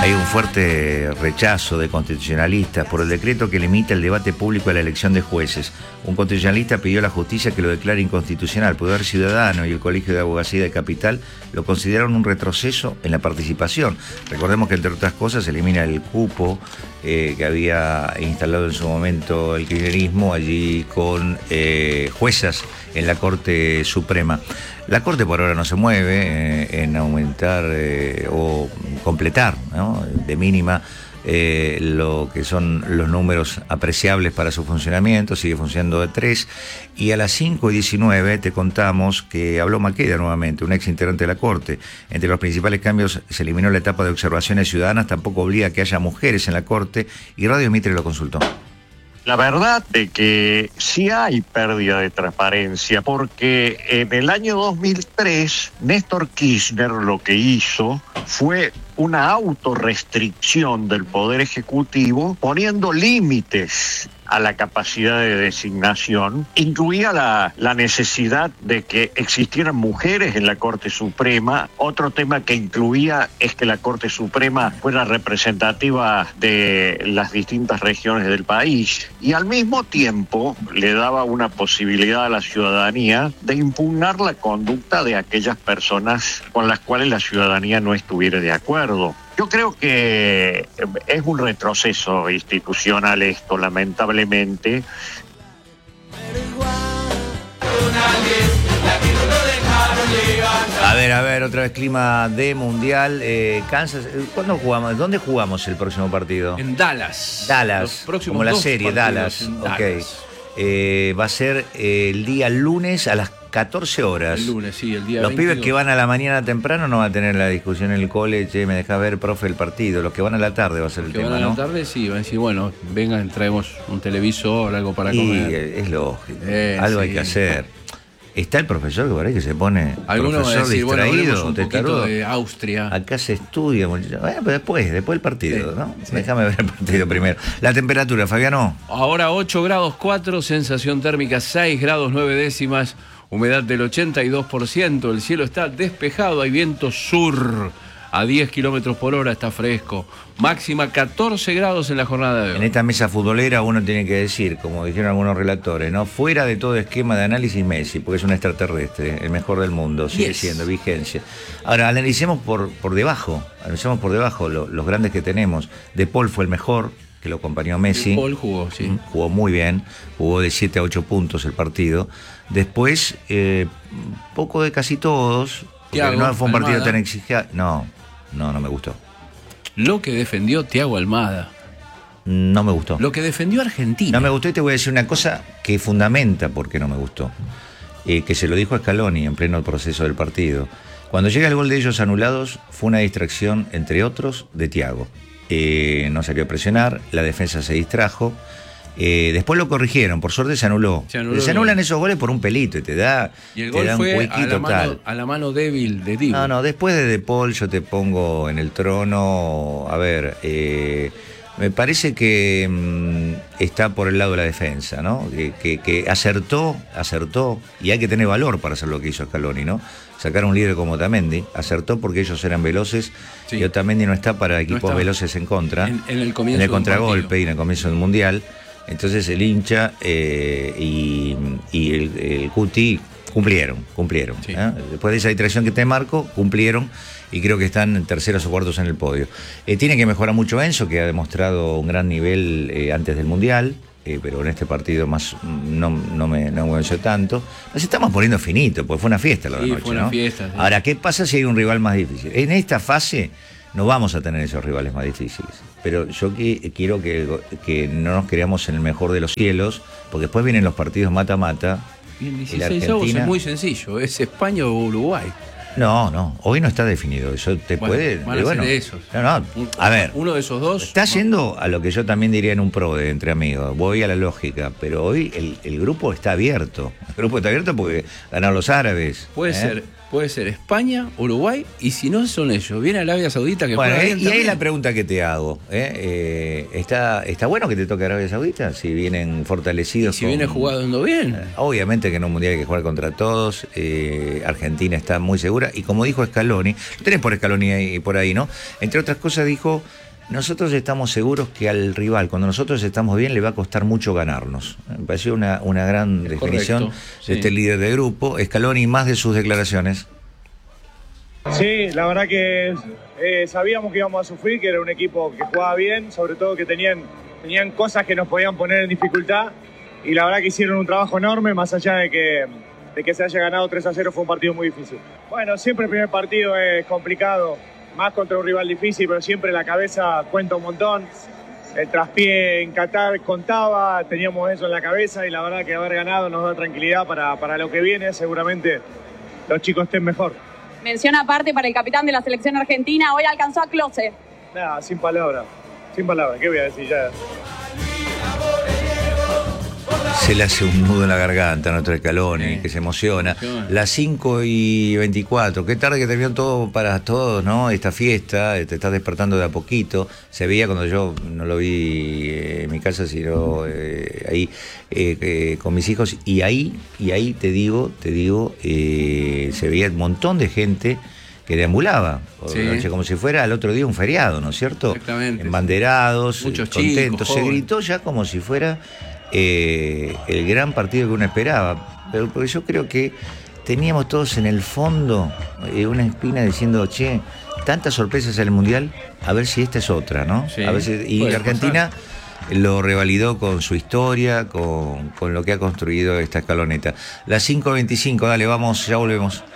Hay un fuerte rechazo de constitucionalistas por el decreto que limita el debate público a la elección de jueces. Un constitucionalista pidió a la justicia que lo declare inconstitucional. Poder Ciudadano y el Colegio de Abogacía de Capital lo consideraron un retroceso en la participación. Recordemos que, entre otras cosas, se elimina el cupo que había instalado en su momento el kirchnerismo allí con juezas en la Corte Suprema. La Corte por ahora no se mueve en aumentar o completar, ¿no?, de mínima lo que son los números apreciables para su funcionamiento. Sigue funcionando de 3. Y a las 5:19 te contamos que habló Maqueda nuevamente, un ex integrante de la Corte. Entre los principales cambios se eliminó la etapa de observaciones ciudadanas, tampoco obliga a que haya mujeres en la Corte, y Radio Mitre lo consultó. La verdad de que sí hay pérdida de transparencia, porque en el año 2003 Néstor Kirchner lo que hizo fue una autorrestricción del Poder Ejecutivo, poniendo límites a la capacidad de designación. Incluía la necesidad de que existieran mujeres en la Corte Suprema. Otro tema que incluía es que la Corte Suprema fuera representativa de las distintas regiones del país, y al mismo tiempo le daba una posibilidad a la ciudadanía de impugnar la conducta de aquellas personas con las cuales la ciudadanía no estuviera de acuerdo. Yo creo que es un retroceso institucional esto, lamentablemente. A ver, otra vez clima de mundial. Kansas, ¿cuándo jugamos? ¿Dónde jugamos el próximo partido? En Dallas. Dallas, como la serie, Dallas. Ok. Va a ser el día lunes a las 14 horas. El lunes, sí, el día Los 22. pibes que van a la mañana temprano no van a tener la discusión en el cole, me deja ver, profe, el partido. Los que van a la tarde va a ser el tema, ¿no? Los que van a la tarde, sí, van a decir, bueno, vengan, traemos un televisor, algo para comer. Y es lógico, algo hay que hacer. Está el profesor que por ahí que se pone algunos profesor decir, distraído, bueno, un poquito de Austria. Acá se estudia, muchachos. Bueno, pero después el partido, sí, ¿no? Sí. Déjame ver el partido primero. La temperatura, Fabiano. Ahora 8 grados 4, sensación térmica 6 grados 9 décimas, humedad del 82%, el cielo está despejado, hay viento sur a 10 kilómetros por hora, está fresco. Máxima 14 grados en la jornada de hoy. En esta mesa futbolera uno tiene que decir, como dijeron algunos relatores, ¿no?, fuera de todo esquema de análisis Messi, porque es un extraterrestre, el mejor del mundo, sigue siendo vigencia. Ahora, analicemos por debajo, los grandes que tenemos. De Paul fue el mejor, que lo acompañó Messi. De Paul jugó, sí. Jugó muy bien, jugó de 7 a 8 puntos el partido. Después, poco de casi todos, porque no fue un partido tan exigente. No me gustó. Lo que defendió Thiago Almada. No me gustó. Lo que defendió Argentina. No me gustó, y te voy a decir una cosa que fundamenta por qué no me gustó. Que se lo dijo a Scaloni en pleno proceso del partido. Cuando llega el gol de ellos anulados, fue una distracción, entre otros, de Thiago. No salió a presionar, la defensa se distrajo. Después lo corrigieron, por suerte se anuló. Se anulan esos goles por un pelito y te da y el gol fue a la mano débil de Dibu. No, después de Paul yo te pongo en el trono. A ver, me parece que está por el lado de la defensa, ¿no? Que acertó, y hay que tener valor para hacer lo que hizo Scaloni, ¿no? Sacar a un líder como Otamendi, acertó porque ellos eran veloces, sí, y Otamendi no está para equipos veloces en contra. En el comienzo, en el contragolpe y en el comienzo del Mundial. Entonces el hincha y el Cuti cumplieron. Sí. Después de esa distracción que te marco, cumplieron, y creo que están en terceros o cuartos en el podio. Tiene que mejorar mucho Enzo, que ha demostrado un gran nivel antes del Mundial, pero en este partido más no me convenció tanto. Nos estamos poniendo finito, porque fue una fiesta la noche, fue una fiesta, sí. Ahora, ¿qué pasa si hay un rival más difícil? En esta fase no vamos a tener esos rivales más difíciles, pero yo quiero que no nos creamos en el mejor de los cielos, porque después vienen los partidos mata-mata. Y el 16 es muy sencillo, es España o Uruguay. No, hoy no está definido. Eso te puede. Van a ser esos. No. A ver. Uno de esos dos. Está yendo a lo que yo también diría en un pro de entre amigos. Voy a la lógica, pero hoy el grupo está abierto. El grupo está abierto porque ganaron los árabes. Puede ser. puede ser España, Uruguay, y si no son ellos, viene Arabia Saudita que Bueno, juega bien y ahí también. la pregunta que te hago. ¿Está bueno que te toque Arabia Saudita? Si vienen fortalecidos. Si viene jugando bien. Obviamente que en un mundial hay que jugar contra todos. Argentina está muy segura. Y como dijo Scaloni, lo tenés por Scaloni ahí, por ahí, ¿no? Entre otras cosas dijo, nosotros estamos seguros que al rival, cuando nosotros estamos bien, le va a costar mucho ganarnos. Me pareció una gran Es definición correcto, sí. de este líder de grupo. Scaloni, más de sus declaraciones. Sí, la verdad que sabíamos que íbamos a sufrir, que era un equipo que jugaba bien, sobre todo que tenían cosas que nos podían poner en dificultad, y la verdad que hicieron un trabajo enorme, más allá de que se haya ganado 3-0, fue un partido muy difícil. Bueno, siempre el primer partido es complicado, más contra un rival difícil, pero siempre la cabeza cuenta un montón. El traspié en Qatar contaba, teníamos eso en la cabeza, y la verdad que haber ganado nos da tranquilidad para lo que viene. Seguramente los chicos estén mejor. Mención aparte para el capitán de la selección argentina, hoy alcanzó a Klose. Nada, sin palabras, ¿qué voy a decir ya? Se le hace un nudo en la garganta a nuestro Scaloni, que se emociona. Las 5:24, qué tarde que terminó todo para todos, ¿no? Esta fiesta, te estás despertando de a poquito. Se veía cuando yo no lo vi en mi casa, sino ahí con mis hijos. Y ahí te digo, se veía un montón de gente que deambulaba, Sí. como si fuera al otro día un feriado, ¿no es cierto? Exactamente. Embanderados, Muchos contentos. chicos, Se jóvenes. gritó ya como si fuera el gran partido que uno esperaba, pero porque yo creo que teníamos todos en el fondo una espina diciendo, che, tantas sorpresas en el Mundial, a ver si esta es otra, ¿no? Sí, A ver si, y puede Argentina lo revalidó con su historia, con lo que ha construido esta escaloneta. Las 5:25, dale, vamos, ya volvemos.